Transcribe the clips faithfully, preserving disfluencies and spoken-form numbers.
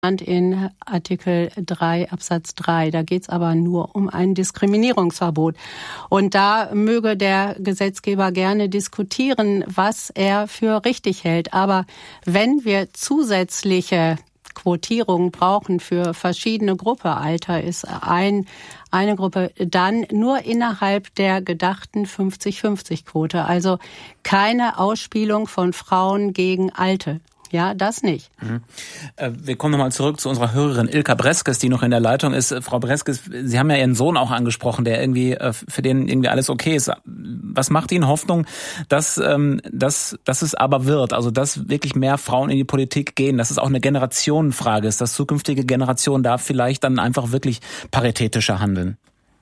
in Artikel drei Absatz drei. Da geht es aber nur um ein Diskriminierungsverbot. Und da möge der Gesetzgeber gerne diskutieren, was er für richtig hält. Aber wenn wir zusätzliche Quotierungen brauchen für verschiedene Gruppen, Alter ist ein, eine Gruppe, dann nur innerhalb der gedachten fünfzig fünfzig Quote. Also keine Ausspielung von Frauen gegen Alte. Ja, das nicht. Mhm. Wir kommen nochmal zurück zu unserer Hörerin Ilka Breskes, die noch in der Leitung ist. Frau Breskes, Sie haben ja Ihren Sohn auch angesprochen, der irgendwie, für den irgendwie alles okay ist. Was macht Ihnen Hoffnung, dass, dass, dass es aber wird? Also, dass wirklich mehr Frauen in die Politik gehen, dass es auch eine Generationenfrage ist, dass zukünftige Generationen da vielleicht dann einfach wirklich paritätischer handeln?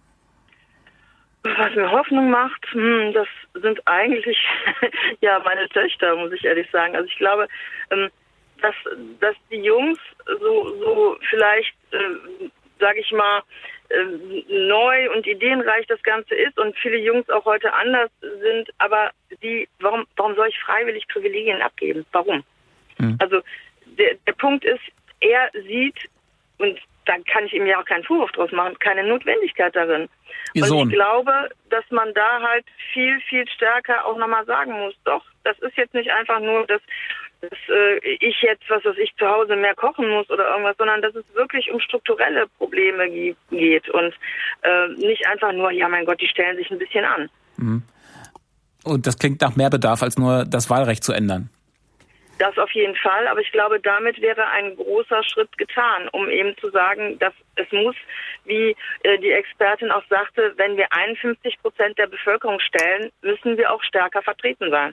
Was mir Hoffnung macht, hm, das sind eigentlich ja meine Töchter, muss ich ehrlich sagen. Also ich glaube, ähm, dass dass die Jungs so so vielleicht, äh, sage ich mal, äh, neu und ideenreich das Ganze ist und viele Jungs auch heute anders sind. Aber die, warum warum soll ich freiwillig Privilegien abgeben? Warum? Mhm. Also der der Punkt ist, er sieht, und da kann ich ihm ja auch keinen Vorwurf draus machen, keine Notwendigkeit darin. Ihr und Sohn. Ich glaube, dass man da halt viel, viel stärker auch nochmal sagen muss, doch, das ist jetzt nicht einfach nur, dass, dass äh, ich jetzt, was weiß ich, zu Hause mehr kochen muss oder irgendwas, sondern dass es wirklich um strukturelle Probleme g- geht und äh, nicht einfach nur, ja mein Gott, die stellen sich ein bisschen an. Mhm. Und das klingt nach mehr Bedarf, als nur das Wahlrecht zu ändern. Das auf jeden Fall, aber ich glaube, damit wäre ein großer Schritt getan, um eben zu sagen, dass es muss, wie äh, die Expertin auch sagte, wenn wir einundfünfzig Prozent der Bevölkerung stellen, müssen wir auch stärker vertreten sein.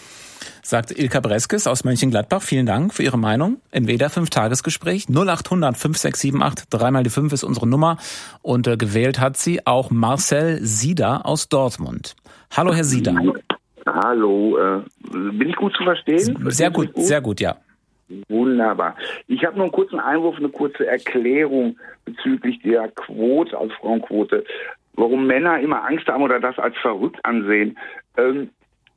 Sagt Ilka Breskes aus Mönchengladbach. Vielen Dank für Ihre Meinung im W D R fünf Tagesgespräch. null acht hundert fünf sechs sieben acht, dreimal die fünf ist unsere Nummer. Und äh, gewählt hat sie auch Marcel Sieder aus Dortmund. Hallo, Herr Sieder. Hallo, äh, bin ich gut zu verstehen? Sehr gut, gut, sehr gut, ja. Wunderbar. Ich habe nur einen kurzen Einwurf, eine kurze Erklärung bezüglich der Quote, als Frauenquote, warum Männer immer Angst haben oder das als verrückt ansehen. Ähm,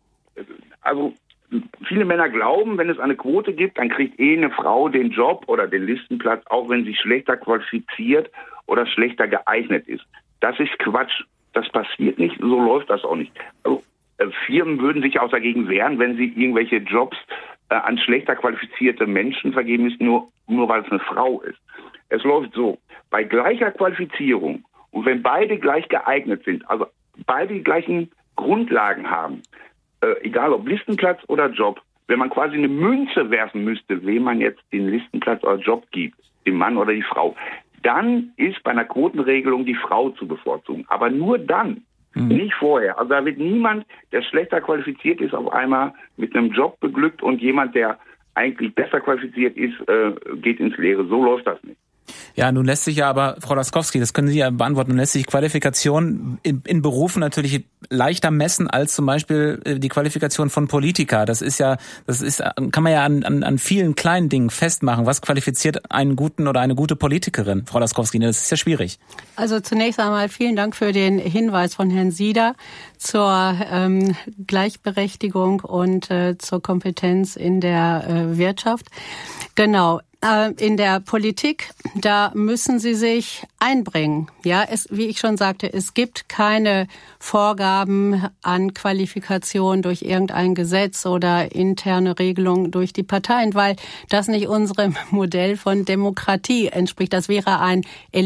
also viele Männer glauben, wenn es eine Quote gibt, dann kriegt eh eine Frau den Job oder den Listenplatz, auch wenn sie schlechter qualifiziert oder schlechter geeignet ist. Das ist Quatsch. Das passiert nicht, so läuft das auch nicht. Also, Firmen würden sich auch dagegen wehren, wenn sie irgendwelche Jobs äh, an schlechter qualifizierte Menschen vergeben müssen, nur, nur weil es eine Frau ist. Es läuft so, bei gleicher Qualifizierung und wenn beide gleich geeignet sind, also beide die gleichen Grundlagen haben, äh, egal ob Listenplatz oder Job, wenn man quasi eine Münze werfen müsste, wem man jetzt den Listenplatz oder Job gibt, dem Mann oder die Frau, dann ist bei einer Quotenregelung die Frau zu bevorzugen. Aber nur dann. Mhm. Nicht vorher. Also da wird niemand, der schlechter qualifiziert ist, auf einmal mit einem Job beglückt und jemand, der eigentlich besser qualifiziert ist, äh, geht ins Leere. So läuft das nicht. Ja, nun lässt sich ja aber, Frau Laskowski, das können Sie ja beantworten, nun lässt sich Qualifikation in, in Berufen natürlich leichter messen als zum Beispiel die Qualifikation von Politiker. Das ist ja, das ist, kann man ja an, an, an vielen kleinen Dingen festmachen. Was qualifiziert einen guten oder eine gute Politikerin, Frau Laskowski? Das ist ja schwierig. Also zunächst einmal vielen Dank für den Hinweis von Herrn Sieder zur ähm, Gleichberechtigung und äh, zur Kompetenz in der äh, Wirtschaft. Genau. In der Politik, da müssen sie sich einbringen. Ja, es, wie ich schon sagte, es gibt keine Vorgaben an Qualifikation durch irgendein Gesetz oder interne Regelung durch die Parteien, weil das nicht unserem Modell von Demokratie entspricht. Das wäre ein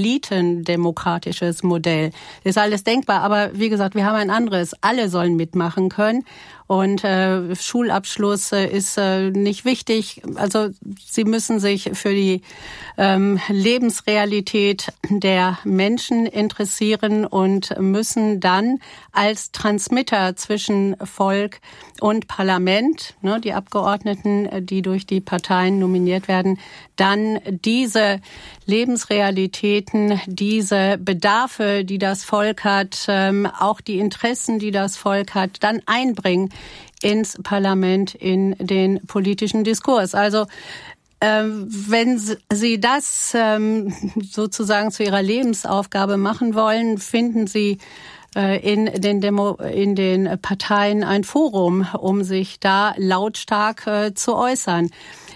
elitendemokratisches Modell. Das ist alles denkbar, aber wie gesagt, wir haben ein anderes. Alle sollen mitmachen können. Und äh, Schulabschluss äh, ist äh, nicht wichtig. Also sie müssen sich für die ähm, Lebensrealität der Menschen interessieren und müssen dann als Transmitter zwischen Volk und Parlament, ne, die Abgeordneten, die durch die Parteien nominiert werden, dann diese Lebensrealitäten, diese Bedarfe, die das Volk hat, ähm, auch die Interessen, die das Volk hat, dann einbringen ins Parlament, in den politischen Diskurs. Also ähm, wenn Sie das ähm, sozusagen zu Ihrer Lebensaufgabe machen wollen, finden Sie äh, in den Demo, in den Parteien ein Forum, um sich da lautstark äh, zu äußern.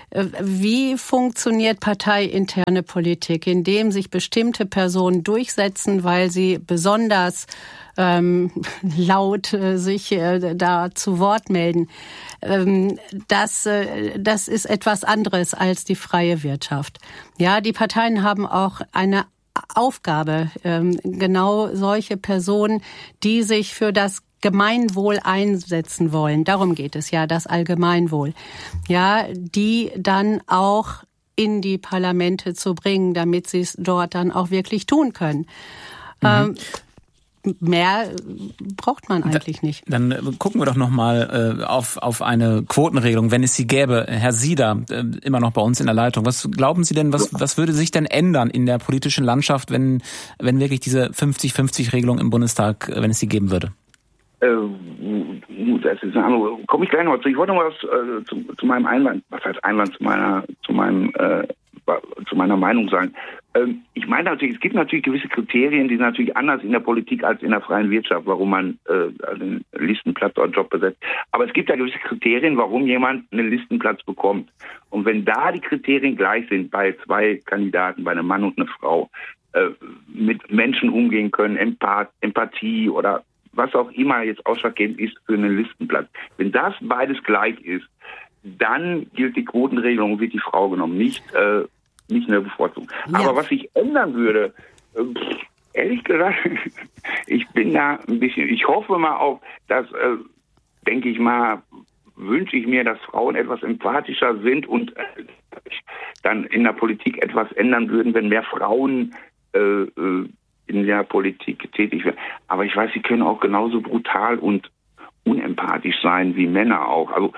Wie funktioniert parteiinterne Politik, indem sich bestimmte Personen durchsetzen, weil sie besonders ähm, laut äh, sich äh, da zu Wort melden? Ähm, das, äh, das ist etwas anderes als die freie Wirtschaft. Ja, die Parteien haben auch eine Aufgabe, ähm, genau solche Personen, die sich für das Gemeinwohl einsetzen wollen. Darum geht es ja, das Allgemeinwohl. Ja, die dann auch in die Parlamente zu bringen, damit sie es dort dann auch wirklich tun können. Mhm. Ähm, Mehr braucht man eigentlich nicht. Dann äh, gucken wir doch noch mal äh, auf auf eine Quotenregelung, wenn es sie gäbe. Herr Sieder, äh, immer noch bei uns in der Leitung. Was glauben Sie denn, was was würde sich denn ändern in der politischen Landschaft, wenn wenn wirklich diese fünfzig fünfzig Regelung im Bundestag, wenn es sie geben würde? Äh, das ist eine andere. Komme ich gleich noch zu. Ich wollte noch was äh, zu, zu meinem Einwand, was heißt Einwand zu meiner zu meinem äh, zu meiner Meinung sagen. Ähm, ich meine natürlich, es gibt natürlich gewisse Kriterien, die sind natürlich anders in der Politik als in der freien Wirtschaft, warum man äh, einen Listenplatz oder einen Job besetzt. Aber es gibt ja gewisse Kriterien, warum jemand einen Listenplatz bekommt. Und wenn da die Kriterien gleich sind bei zwei Kandidaten, bei einem Mann und einer Frau, äh, mit Menschen umgehen können, Empath- Empathie oder was auch immer jetzt ausschlaggebend ist für einen Listenplatz. Wenn das beides gleich ist, dann gilt die Quotenregelung und wird die Frau genommen, nicht äh, nicht eine Bevorzugung. Ja. Aber was sich ändern würde, äh, ehrlich gesagt, ich bin da ein bisschen, ich hoffe mal auch, dass, äh, denke ich mal, wünsche ich mir, dass Frauen etwas empathischer sind und äh, dann in der Politik etwas ändern würden, wenn mehr Frauen äh, in der Politik tätig werden. Aber ich weiß, sie können auch genauso brutal und unempathisch sein wie Männer auch. Also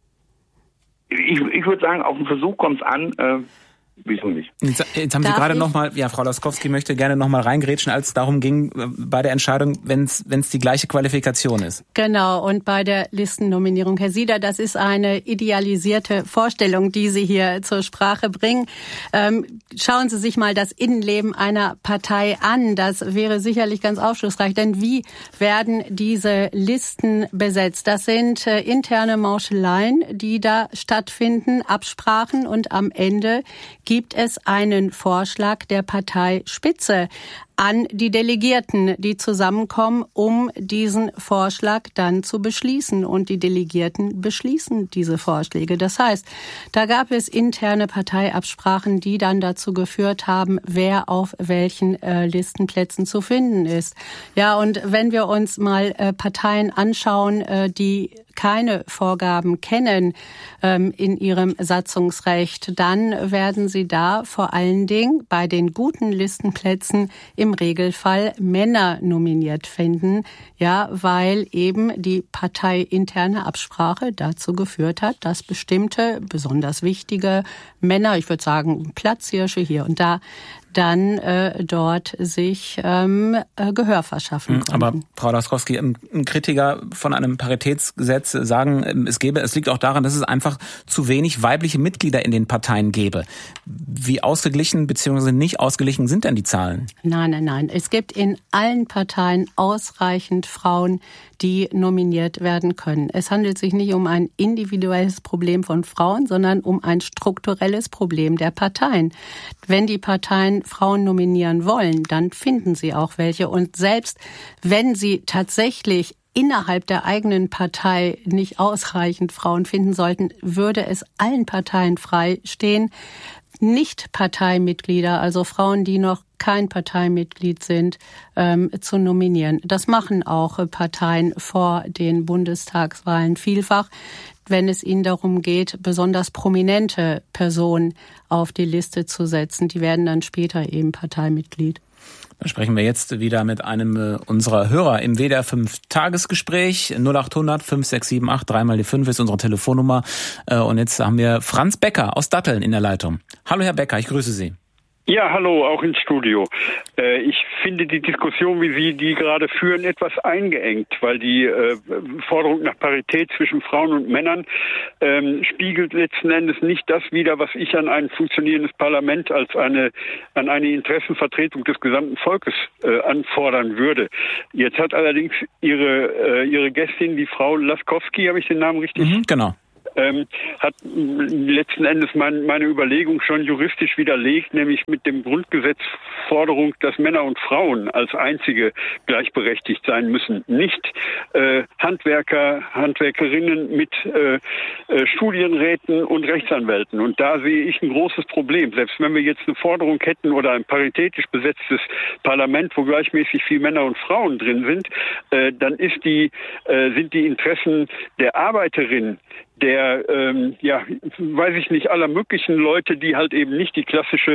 ich, ich würde sagen, auf den Versuch kommt es an. Äh, Wieso nicht? Jetzt, jetzt haben Darf Sie gerade nochmal, ja, Frau Laskowski möchte gerne nochmal reingrätschen, als es darum ging, bei der Entscheidung, wenn es wenn es die gleiche Qualifikation ist. Genau, und bei der Listennominierung. Herr Sieder, das ist eine idealisierte Vorstellung, die Sie hier zur Sprache bringen. Ähm, schauen Sie sich mal das Innenleben einer Partei an. Das wäre sicherlich ganz aufschlussreich, denn wie werden diese Listen besetzt? Das sind äh, interne Mauscheleien, die da stattfinden, Absprachen und am Ende gibt es einen Vorschlag der Parteispitze an die Delegierten, die zusammenkommen, um diesen Vorschlag dann zu beschließen. Und die Delegierten beschließen diese Vorschläge. Das heißt, da gab es interne Parteiabsprachen, die dann dazu geführt haben, wer auf welchen äh, Listenplätzen zu finden ist. Ja, und wenn wir uns mal äh, Parteien anschauen, äh, die keine Vorgaben kennen ähm, in ihrem Satzungsrecht, dann werden sie da vor allen Dingen bei den guten Listenplätzen im Regelfall Männer nominiert finden, ja, weil eben die parteiinterne Absprache dazu geführt hat, dass bestimmte besonders wichtige Männer, ich würde sagen Platzhirsche hier und da, dann äh, dort sich ähm, äh, Gehör verschaffen konnten. Aber Frau Laskowski, ein Kritiker von einem Paritätsgesetz sagen, es gäbe, es liegt auch daran, dass es einfach zu wenig weibliche Mitglieder in den Parteien gäbe. Wie ausgeglichen bzw. nicht ausgeglichen sind denn die Zahlen? Nein, nein, nein. Es gibt in allen Parteien ausreichend Frauen, die nominiert werden können. Es handelt sich nicht um ein individuelles Problem von Frauen, sondern um ein strukturelles Problem der Parteien. Wenn die Parteien Frauen nominieren wollen, dann finden sie auch welche. Und selbst wenn sie tatsächlich innerhalb der eigenen Partei nicht ausreichend Frauen finden sollten, würde es allen Parteien frei stehen, Nicht-Parteimitglieder, also Frauen, die noch kein Parteimitglied sind, ähm, zu nominieren. Das machen auch Parteien vor den Bundestagswahlen vielfach, wenn es ihnen darum geht, besonders prominente Personen auf die Liste zu setzen. Die werden dann später eben Parteimitglied. Dann sprechen wir jetzt wieder mit einem unserer Hörer im W D R fünf Tagesgespräch. null acht hundert fünf sechs sieben acht, dreimal die fünf ist unsere Telefonnummer. Und jetzt haben wir Franz Becker aus Datteln in der Leitung. Hallo Herr Becker, ich grüße Sie. Ja, hallo, auch ins Studio. Äh, ich finde die Diskussion, wie Sie die gerade führen, etwas eingeengt, weil die äh, Forderung nach Parität zwischen Frauen und Männern ähm, spiegelt letzten Endes nicht das wider, was ich an ein funktionierendes Parlament als eine an eine Interessenvertretung des gesamten Volkes äh, anfordern würde. Jetzt hat allerdings Ihre äh, Ihre Gästin, die Frau Laskowski, habe ich den Namen richtig? Mhm, genau. ähm, hat letzten Endes mein, meine Überlegung schon juristisch widerlegt, nämlich mit dem Grundgesetzforderung, dass Männer und Frauen als einzige gleichberechtigt sein müssen. Nicht äh, Handwerker, Handwerkerinnen mit äh, äh, Studienräten und Rechtsanwälten. Und da sehe ich ein großes Problem. Selbst wenn wir jetzt eine Forderung hätten oder ein paritätisch besetztes Parlament, wo gleichmäßig viel Männer und Frauen drin sind, äh, dann ist die, äh, sind die Interessen der Arbeiterin, der, ähm, ja, weiß ich nicht, aller möglichen Leute, die halt eben nicht die klassische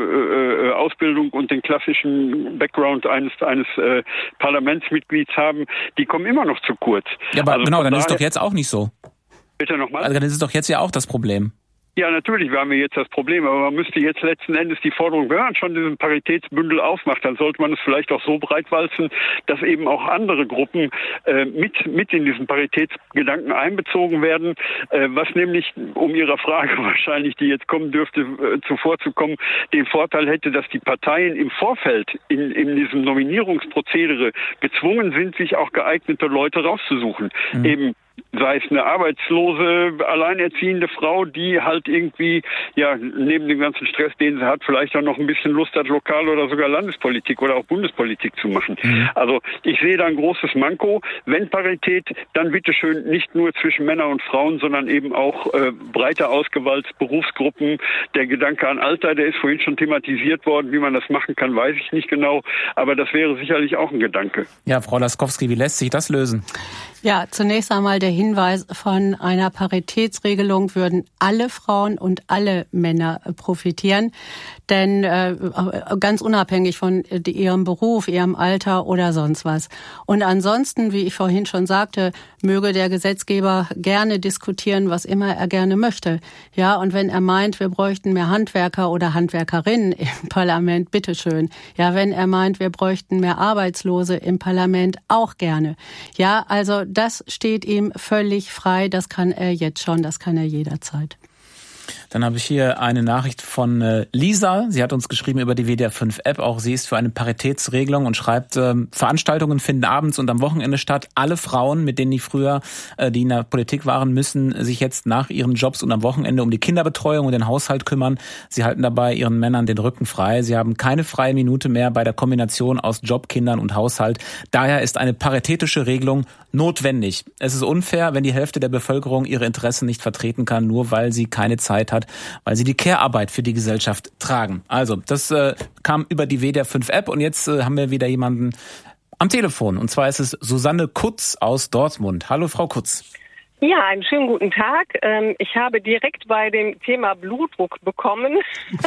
äh, Ausbildung und den klassischen Background eines eines äh, Parlamentsmitglieds haben, die kommen immer noch zu kurz. Ja, aber also genau, dann daher, ist es doch jetzt auch nicht so. Bitte nochmal? Also dann ist es doch jetzt ja auch das Problem. Ja, natürlich haben wir jetzt das Problem, aber man müsste jetzt letzten Endes die Forderung, wenn man schon diesen Paritätsbündel aufmacht, dann sollte man es vielleicht auch so breitwalzen, dass eben auch andere Gruppen äh, mit mit in diesen Paritätsgedanken einbezogen werden, äh, was nämlich, um Ihrer Frage wahrscheinlich, die jetzt kommen dürfte, äh, zuvorzukommen, den Vorteil hätte, dass die Parteien im Vorfeld in, in diesem Nominierungsprozedere gezwungen sind, sich auch geeignete Leute rauszusuchen. Mhm. Eben sei es eine arbeitslose, alleinerziehende Frau, die halt irgendwie, ja, neben dem ganzen Stress, den sie hat, vielleicht auch noch ein bisschen Lust hat, Lokal- oder sogar Landespolitik oder auch Bundespolitik zu machen. Mhm. Also ich sehe da ein großes Manko. Wenn Parität, dann bitteschön nicht nur zwischen Männern und Frauen, sondern eben auch äh, breiter ausgewalzt, Berufsgruppen. Der Gedanke an Alter, der ist vorhin schon thematisiert worden. Wie man das machen kann, weiß ich nicht genau. Aber das wäre sicherlich auch ein Gedanke. Ja, Frau Laskowski, wie lässt sich das lösen? Ja, zunächst einmal der Hinweis, von einer Paritätsregelung würden alle Frauen und alle Männer profitieren. Denn äh, ganz unabhängig von ihrem Beruf, ihrem Alter oder sonst was. Und ansonsten, wie ich vorhin schon sagte, möge der Gesetzgeber gerne diskutieren, was immer er gerne möchte. Ja, und wenn er meint, wir bräuchten mehr Handwerker oder Handwerkerinnen im Parlament, bitteschön. Ja, wenn er meint, wir bräuchten mehr Arbeitslose im Parlament, auch gerne. Ja, also das steht ihm völlig frei. Das kann er jetzt schon, das kann er jederzeit. Dann habe ich hier eine Nachricht von äh, Lisa. Sie hat uns geschrieben über die W D R fünf App. Auch sie ist für eine Paritätsregelung und schreibt, äh, Veranstaltungen finden abends und am Wochenende statt. Alle Frauen, mit denen die früher, äh, die in der Politik waren, müssen sich jetzt nach ihren Jobs und am Wochenende um die Kinderbetreuung und den Haushalt kümmern. Sie halten dabei ihren Männern den Rücken frei. Sie haben keine freie Minute mehr bei der Kombination aus Job, Kindern und Haushalt. Daher ist eine paritätische Regelung notwendig. Es ist unfair, wenn die Hälfte der Bevölkerung ihre Interessen nicht vertreten kann, nur weil sie keine Zeit hat, weil sie die Care-Arbeit für die Gesellschaft tragen. Also, das äh, kam über die W D R fünf App und jetzt äh, haben wir wieder jemanden am Telefon. Und zwar ist es Susanne Kutz aus Dortmund. Hallo, Frau Kutz. Ja, einen schönen guten Tag. Ich habe direkt bei dem Thema Blutdruck bekommen,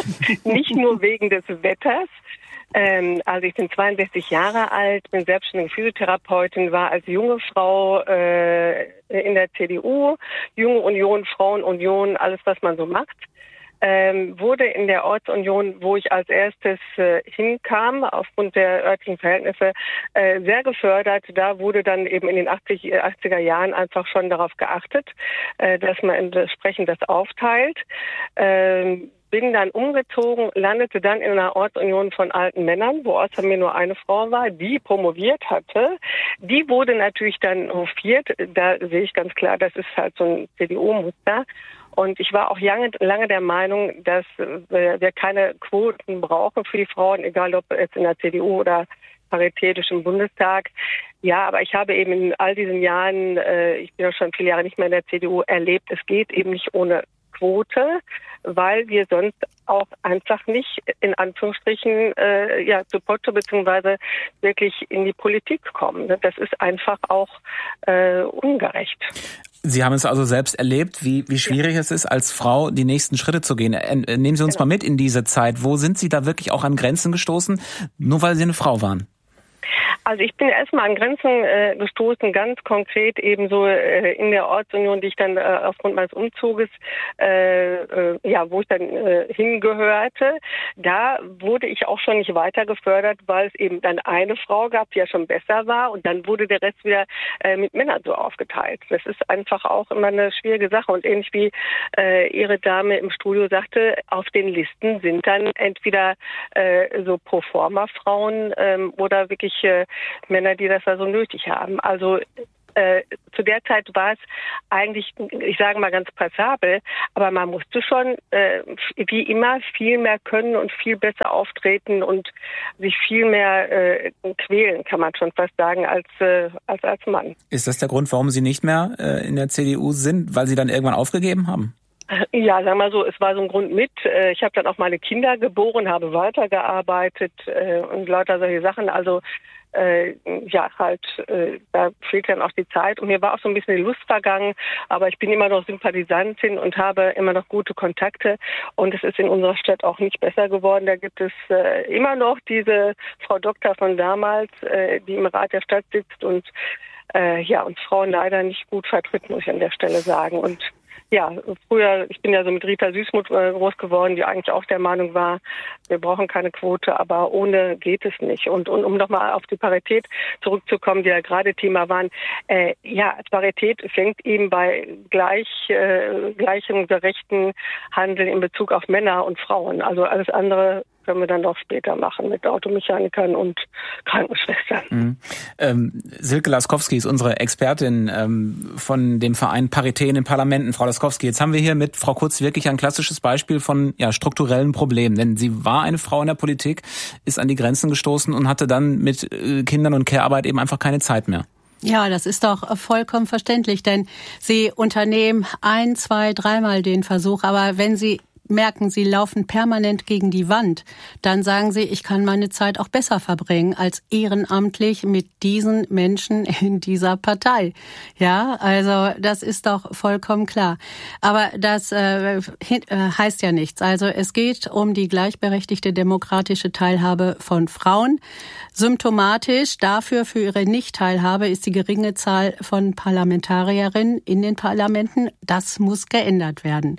nicht nur wegen des Wetters. Also ich bin zweiundsechzig Jahre alt, bin selbstständige Physiotherapeutin, war als junge Frau in der C D U, Junge Union, Frauenunion, alles was man so macht. Ähm, wurde in der Ortsunion, wo ich als erstes äh, hinkam, aufgrund der örtlichen Verhältnisse, äh, sehr gefördert. Da wurde dann eben in den achtziger Jahren einfach schon darauf geachtet, äh, dass man entsprechend das aufteilt. Ähm, bin dann umgezogen, landete dann in einer Ortsunion von alten Männern, wo außer mir nur eine Frau war, die promoviert hatte. Die wurde natürlich dann hofiert. Da sehe ich ganz klar, das ist halt so ein C D U-Muster. Und ich war auch lange, lange der Meinung, dass wir keine Quoten brauchen für die Frauen, egal ob jetzt in der C D U oder paritätisch im Bundestag. Ja, aber ich habe eben in all diesen Jahren, äh, ich bin ja schon viele Jahre nicht mehr in der C D U, erlebt, es geht eben nicht ohne Quote, weil wir sonst auch einfach nicht in Anführungsstrichen äh, ja zu Potte beziehungsweise wirklich in die Politik kommen. Das ist einfach auch äh, ungerecht. Sie haben es also selbst erlebt, wie, wie schwierig ja. es ist, als Frau die nächsten Schritte zu gehen. Nehmen Sie uns genau. mal mit in diese Zeit. Wo sind Sie da wirklich auch an Grenzen gestoßen, nur weil Sie eine Frau waren? Also ich bin erstmal an Grenzen äh, gestoßen, ganz konkret ebenso äh, in der Ortsunion, die ich dann äh, aufgrund meines Umzuges, äh, äh, ja, wo ich dann äh, hingehörte. Da wurde ich auch schon nicht weiter gefördert, weil es eben dann eine Frau gab, die ja schon besser war, und dann wurde der Rest wieder äh, mit Männern so aufgeteilt. Das ist einfach auch immer eine schwierige Sache, und ähnlich wie äh, Ihre Dame im Studio sagte, auf den Listen sind dann entweder äh, so Proforma-Frauen ähm, oder wirklich äh, Männer, die das da so nötig haben. Also äh, zu der Zeit war es eigentlich, ich sage mal ganz passabel, aber man musste schon äh, wie immer viel mehr können und viel besser auftreten und sich viel mehr äh, quälen, kann man schon fast sagen, als, äh, als als Mann. Ist das der Grund, warum Sie nicht mehr äh, in der C D U sind, weil Sie dann irgendwann aufgegeben haben? Ja, sagen wir mal so, es war so ein Grund mit. Ich habe dann auch meine Kinder geboren, habe weitergearbeitet und lauter solche Sachen. Also äh, ja, halt, äh, da fehlt dann auch die Zeit. Und mir war auch so ein bisschen die Lust vergangen, aber ich bin immer noch Sympathisantin und habe immer noch gute Kontakte. Und es ist in unserer Stadt auch nicht besser geworden. Da gibt es äh, immer noch diese Frau Doktor von damals, äh, die im Rat der Stadt sitzt und äh, ja, uns Frauen leider nicht gut vertritt, muss ich an der Stelle sagen. Und ja, früher, ich bin ja so mit Rita Süssmuth groß geworden, die eigentlich auch der Meinung war, wir brauchen keine Quote, aber ohne geht es nicht. Und, und um nochmal auf die Parität zurückzukommen, die ja gerade Thema waren, äh, ja, Parität fängt eben bei gleich, äh, gleichem gerechten Handeln in Bezug auf Männer und Frauen. Also alles andere können wir dann noch später machen mit Automechanikern und Krankenschwestern. Mhm. Ähm, Silke Laskowski ist unsere Expertin ähm, von dem Verein Parität in den Parlamenten. Frau Laskowski, jetzt haben wir hier mit Frau Kurz wirklich ein klassisches Beispiel von ja, strukturellen Problemen. Denn sie war eine Frau in der Politik, ist an die Grenzen gestoßen und hatte dann mit äh, Kindern und Care-Arbeit eben einfach keine Zeit mehr. Ja, das ist doch vollkommen verständlich, denn Sie unternehmen ein, zwei, dreimal den Versuch, aber wenn Sie merken, Sie laufen permanent gegen die Wand, dann sagen Sie, ich kann meine Zeit auch besser verbringen als ehrenamtlich mit diesen Menschen in dieser Partei. Ja, also das ist doch vollkommen klar. Aber das äh, heißt ja nichts. Also es geht um die gleichberechtigte demokratische Teilhabe von Frauen. Symptomatisch dafür für ihre Nichtteilhabe ist die geringe Zahl von Parlamentarierinnen in den Parlamenten. Das muss geändert werden.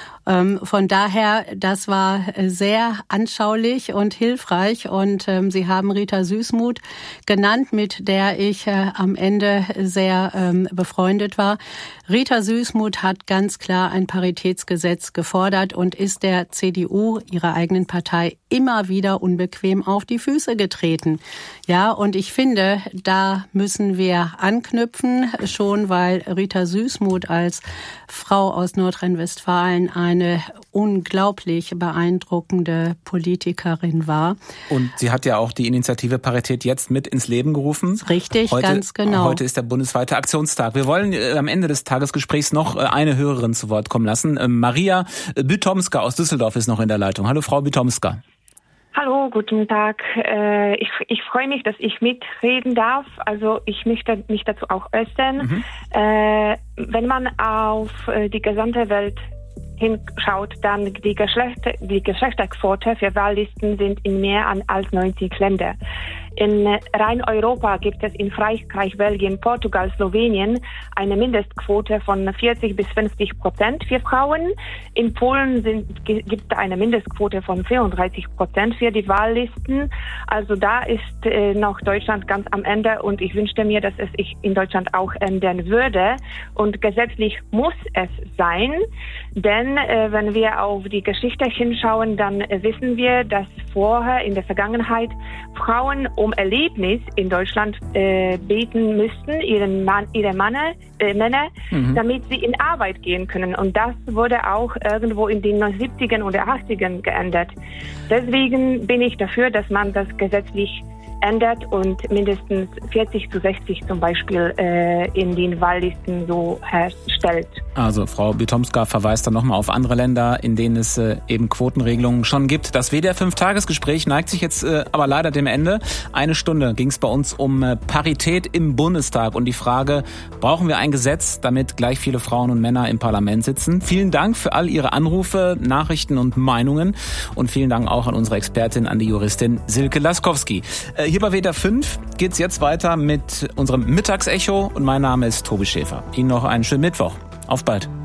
Von daher, das war sehr anschaulich und hilfreich und ähm, Sie haben Rita Süssmuth genannt, mit der ich äh, am Ende sehr ähm, befreundet war. Rita Süssmuth hat ganz klar ein Paritätsgesetz gefordert und ist der C D U, ihrer eigenen Partei, immer wieder unbequem auf die Füße getreten. Ja, und ich finde, da müssen wir anknüpfen, schon weil Rita Süssmuth als Frau aus Nordrhein-Westfalen eine unglaublich beeindruckende Politikerin war. Und sie hat ja auch die Initiative Parität jetzt mit ins Leben gerufen. Richtig, heute, ganz genau. Heute ist der bundesweite Aktionstag. Wir wollen äh, am Ende des Tagesgesprächs noch äh, eine Hörerin zu Wort kommen lassen. Äh, Maria Bytomska aus Düsseldorf ist noch in der Leitung. Hallo, Frau Bytomska. Hallo, guten Tag. Äh, ich, ich freue mich, dass ich mitreden darf. Also ich möchte mich dazu auch äußern. Mhm. Äh, wenn man auf äh, die gesamte Welt hinschaut, dann die, Geschlechter, die Geschlechterquote für Wahllisten sind in mehr als neunzig Ländern. In rein Europa gibt es in Frankreich, Belgien, Portugal, Slowenien eine Mindestquote von vierzig bis fünfzig Prozent für Frauen. In Polen sind, gibt es eine Mindestquote von vierunddreißig Prozent für die Wahllisten. Also da ist äh, noch Deutschland ganz am Ende und ich wünschte mir, dass es sich in Deutschland auch ändern würde. Und gesetzlich muss es sein, denn äh, wenn wir auf die Geschichte hinschauen, dann äh, wissen wir, dass vorher in der Vergangenheit Frauen um Erlebnis in Deutschland äh, beten müssten, ihren Mann, ihre Männer, äh, Männer, mhm. damit sie in Arbeit gehen können. Und das wurde auch irgendwo in den siebzigern oder achtzigern geändert. Deswegen bin ich dafür, dass man das gesetzlich ändert und mindestens vierzig zu sechzig zum Beispiel äh, in den Wahllisten so herstellt. Also Frau Bytomska verweist dann nochmal auf andere Länder, in denen es äh, eben Quotenregelungen schon gibt. Das W D R fünf Tagesgespräch neigt sich jetzt äh, aber leider dem Ende. Eine Stunde ging es bei uns um äh, Parität im Bundestag und die Frage, brauchen wir ein Gesetz, damit gleich viele Frauen und Männer im Parlament sitzen? Vielen Dank für all Ihre Anrufe, Nachrichten und Meinungen und vielen Dank auch an unsere Expertin, an die Juristin Silke Laskowski. Äh, Hier bei W D R fünf geht's jetzt weiter mit unserem Mittagsecho und mein Name ist Tobi Schäfer. Ihnen noch einen schönen Mittwoch. Auf bald.